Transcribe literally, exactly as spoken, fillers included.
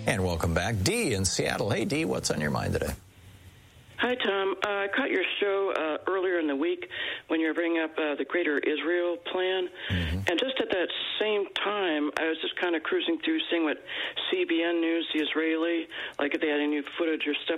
And welcome back. Dee in Seattle. Hey, Dee, what's on your mind today? Hi, Tom. Uh, I caught your show uh, earlier in the week when you were bringing up uh, the Greater Israel Plan. Mm-hmm. And just at that same time, I was just kind of cruising through, seeing what C B N News, the Israeli, like if they had any new footage or stuff